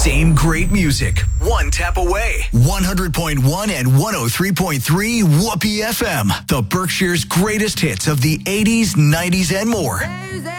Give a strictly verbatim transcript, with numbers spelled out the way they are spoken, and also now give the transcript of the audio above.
Same great music, one tap away. one hundred point one and one oh three point three Whoopee F M. The Berkshire's greatest hits of the eighties, nineties, and more.